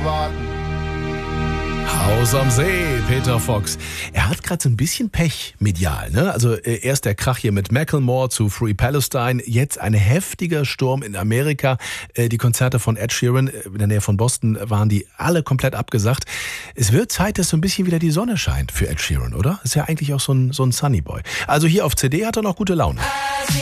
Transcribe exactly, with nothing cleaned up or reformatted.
warten. Haus am See, Peter Fox. Er hat gerade so ein bisschen Pech medial, ne? Also äh, erst der Krach hier mit Macklemore zu Free Palestine, jetzt ein heftiger Sturm in Amerika. Äh, die Konzerte von Ed Sheeran äh, in der Nähe von Boston waren die alle komplett abgesagt. Es wird Zeit, dass so ein bisschen wieder die Sonne scheint für Ed Sheeran, oder? Ist ja eigentlich auch so ein, so ein Sunny Boy. Also hier auf C D hat er noch gute Laune.